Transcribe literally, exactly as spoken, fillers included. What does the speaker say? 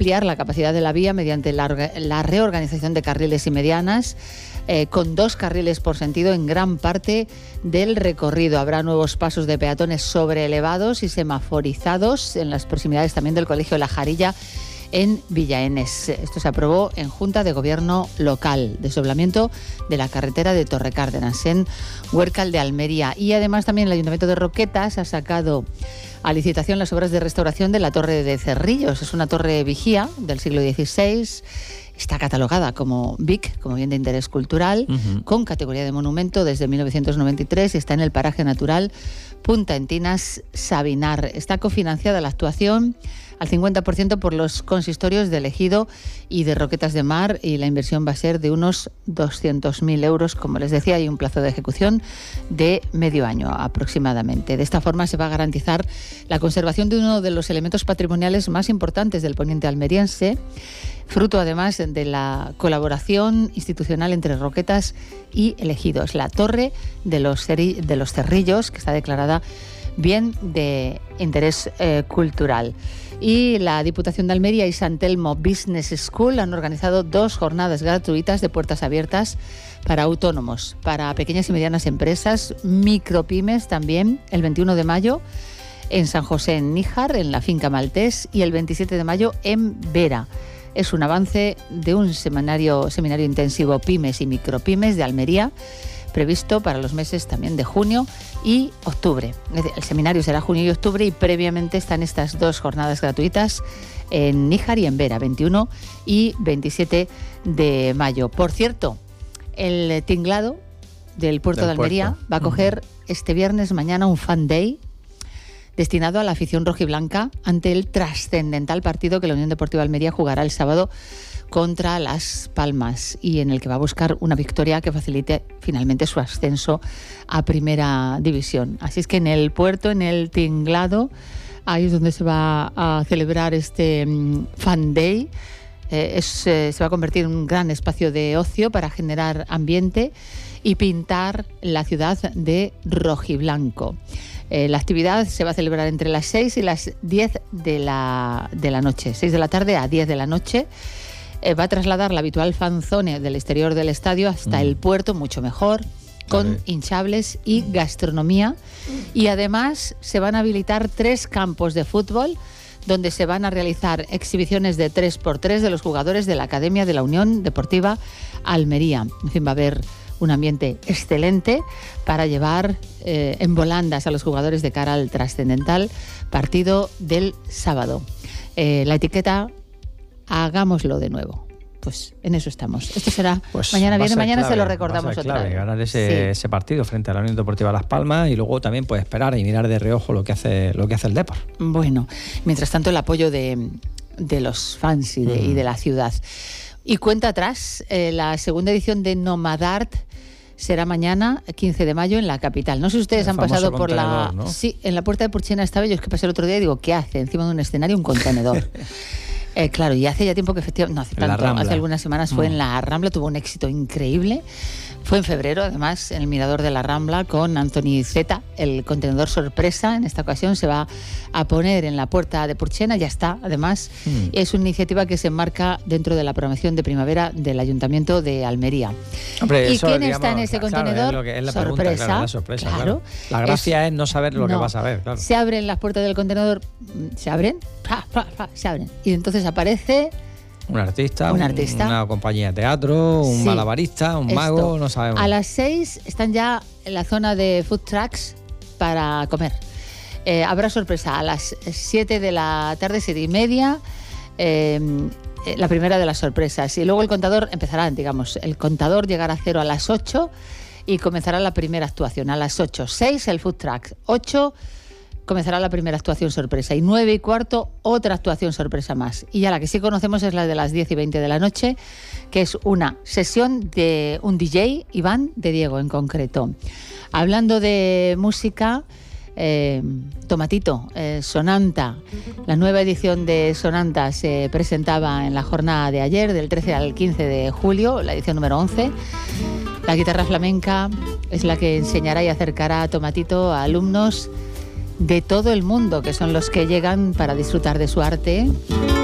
ampliar la capacidad de la vía mediante la, la reorganización de carriles y medianas, eh, con dos carriles por sentido en gran parte del recorrido. Habrá nuevos pasos de peatones sobreelevados y semaforizados en las proximidades también del Colegio La Jarilla, en Villaenes. Esto se aprobó en Junta de Gobierno Local, desdoblamiento de la carretera de Torrecárdenas, en Huércal de Almería. Y además también el Ayuntamiento de Roquetas ha sacado a licitación las obras de restauración de la Torre de Cerrillos. Es una torre vigía del siglo dieciséis. Está catalogada como B I C, como bien de interés cultural, uh-huh. con categoría de monumento desde mil novecientos noventa y tres y está en el paraje natural Punta Entinas Sabinar. Está cofinanciada la actuación al cincuenta por ciento por los consistorios de Ejido y de Roquetas de Mar, y la inversión va a ser de unos doscientos mil euros. Como les decía, hay un plazo de ejecución de medio año aproximadamente. De esta forma se va a garantizar la conservación de uno de los elementos patrimoniales más importantes del poniente almeriense, fruto además de la colaboración institucional entre Roquetas y el Ejido. Es la Torre de los, de los Cerrillos, que está declarada bien de interés eh, cultural. Y la Diputación de Almería y San Telmo Business School han organizado dos jornadas gratuitas de puertas abiertas para autónomos, para pequeñas y medianas empresas, micropymes también, el veintiuno de mayo en San José, en Níjar, en la Finca Maltés, y el veintisiete de mayo en Vera. Es un avance de un seminario, seminario intensivo Pymes y Micropymes de Almería, previsto para los meses también de junio y octubre. El seminario será junio y octubre, y previamente están estas dos jornadas gratuitas en Níjar y en Vera, veintiuno y veintisiete de mayo. Por cierto, el tinglado del puerto del de Almería puerto. va a coger uh-huh. este viernes, mañana, un fan day destinado a la afición rojiblanca ante el trascendental partido que la Unión Deportiva Almería jugará el sábado contra Las Palmas, y en el que va a buscar una victoria que facilite finalmente su ascenso a Primera División. Así es que en el puerto, en el tinglado, ahí es donde se va a celebrar este um, Fan Day. Eh, es, eh, se va a convertir en un gran espacio de ocio para generar ambiente y pintar la ciudad de rojiblanco. Eh, la actividad se va a celebrar entre las seis y las diez de la, de la noche, seis de la tarde a diez de la noche. Eh, va a trasladar la habitual fanzone del exterior del estadio hasta mm. el puerto, mucho mejor, con vale. hinchables y gastronomía. Y además se van a habilitar tres campos de fútbol donde se van a realizar exhibiciones de tres por tres de los jugadores de la Academia de la Unión Deportiva Almería. En fin, va a haber un ambiente excelente para llevar eh, en volandas a los jugadores de cara al trascendental partido del sábado. Eh, la etiqueta hagámoslo de nuevo. Pues en eso estamos. Esto será pues mañana viernes, mañana clave, se lo recordamos otra vez. Ganar ese, sí. ese partido frente a la Unión Deportiva Las Palmas, y luego también pues esperar y mirar de reojo lo que hace lo que hace el Depor. Bueno, mientras tanto el apoyo de, de los fans y de, mm. y de la ciudad. Y cuenta atrás, eh, la segunda edición de Nomadart será mañana, quince de mayo, en la capital. No sé si ustedes el han pasado por la... ¿no? Sí, en la Puerta de Purchena estaba yo, es que pasé el otro día y digo, ¿qué hace encima de un escenario un contenedor? Eh, claro, y hace ya tiempo que efectivamente, no hace tanto, hace algunas semanas fue mm. en la Rambla, tuvo un éxito increíble. Fue en febrero, además, en el Mirador de la Rambla, con Anthony Zeta, el contenedor sorpresa. En esta ocasión se va a poner en la Puerta de Purchena, ya está, además. Mm. Es una iniciativa que se enmarca dentro de la programación de primavera del Ayuntamiento de Almería. Hombre, ¿Y eso, quién digamos, está en ese claro, contenedor? Es lo que es la sorpresa. Pregunta, claro, la sorpresa, claro. Claro. La gracia es, es no saber lo no, que vas a ver, claro. Se abren las puertas del contenedor, se abren, pa, pa, pa, se abren. Y entonces aparece... Un artista, un artista, una compañía de teatro, un sí, malabarista, un esto. mago, no sabemos. A las seis están ya en la zona de food trucks para comer. Eh, habrá sorpresa a las siete de la tarde, siete y media, eh, la primera de las sorpresas. Y luego el contador empezará, digamos, el contador llegará a cero a las ocho y comenzará la primera actuación a las ocho. seis el food truck, ocho comenzará la primera actuación sorpresa, y nueve y cuarto otra actuación sorpresa más. Y ya la que sí conocemos es la de las diez y veinte de la noche, que es una sesión de un D J, Iván de Diego en concreto. Hablando de música, eh, Tomatito, eh, Sonanta, la nueva edición de Sonanta se presentaba en la jornada de ayer, del trece al quince de julio, la edición número once. La guitarra flamenca es la que enseñará y acercará a Tomatito a alumnos de todo el mundo, que son los que llegan para disfrutar de su arte.